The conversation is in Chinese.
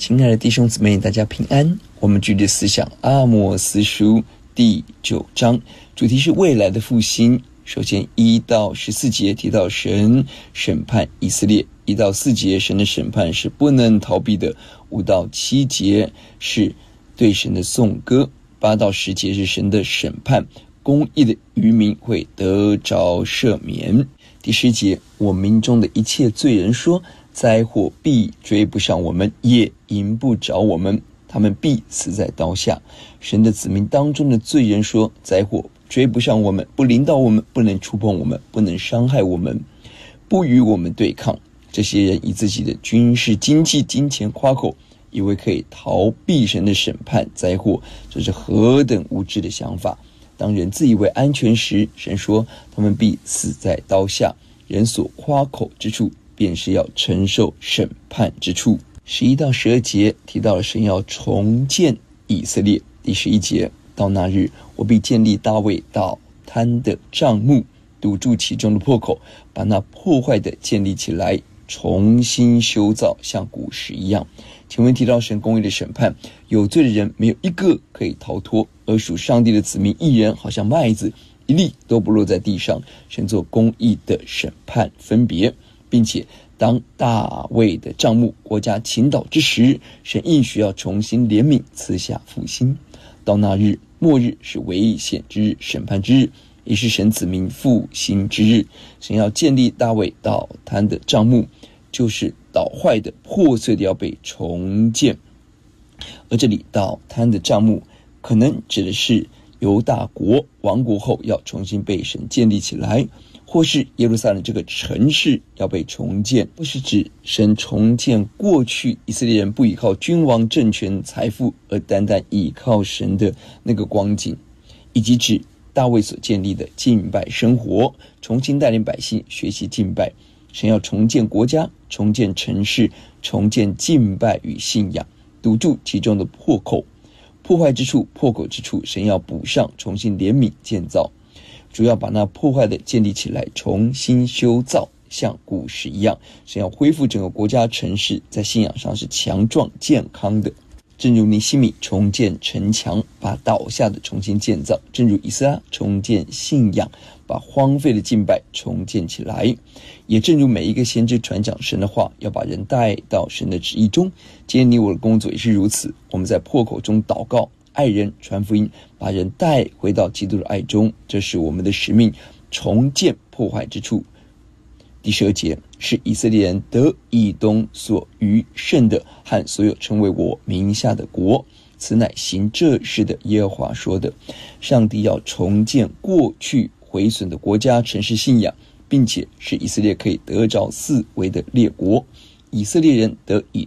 亲爱的弟兄姊妹，大家平安。我们继续思想阿摩司书第9章，主题是未来的复兴。首先1到14节提到神审判以色列，1到4节神的审判是不能逃避的，5到7节是对神的颂歌，8到10节是神的审判，公义的渔民会得着赦免。第10节，我民中的一切罪人说，灾祸必追不上我们，也迎不着我们，他们必死在刀下。神的子民当中的罪人说，灾祸追不上我们，不临到我们，不能触碰我们，不能伤害我们，不与我们对抗。这些人以自己的军事、经济、金钱夸口，以为可以逃避神的审判灾祸，这是何等无知的想法。当人自以为安全时，神说他们必死在刀下。人所夸口之处，便是要承受审判之处。11到12节提到了神要重建以色列。第11节，到那日，我必建立大卫到坛的帐幕，堵住其中的破口，把那破坏的建立起来，重新修造，像古时一样。前面提到神公义的审判，有罪的人没有一个可以逃脱，而属上帝的子民义人好像麦子，一粒都不落在地上。神做公义的审判分别，并且当大卫的帐幕国家倾倒之时，神应许要重新怜悯，赐下复兴。到那日，末日是危险之日，审判之日，也是神子民复兴之日。神要建立大卫到坛的帐幕，就是倒坏的、破碎的要被重建。而这里到坛的帐幕可能指的是犹大国亡国后要重新被神建立起来，或是耶路撒冷这个城市要被重建，或是指神重建过去以色列人不依靠君王、政权、财富，而单单依靠神的那个光景，以及指大卫所建立的敬拜生活，重新带领百姓学习敬拜。神要重建国家，重建城市，重建敬拜与信仰，堵住其中的破口。破坏之处、破口之处，神要补上，重新怜悯建造。主要把那破坏的建立起来，重新修造，像古时一样。神要恢复整个国家城市，在信仰上是强壮健康的。正如尼希米重建城墙，把倒下的重新建造；正如以斯拉重建信仰，把荒废的敬拜重建起来。也正如每一个先知传讲神的话，要把人带到神的旨意中。今天你我的工作也是如此，我们在破口中祷告，爱人，传福音，把人带回到基督的爱中，这是我们的使命，重建破坏之处。第12节，是以色列人得以东所余剩的，和所有成为我名下的国，此乃行这事的耶和华说的。上帝要重建过去毁损的国家、城市、信仰，并且使以色列可以得着四围的列国。以色列人得以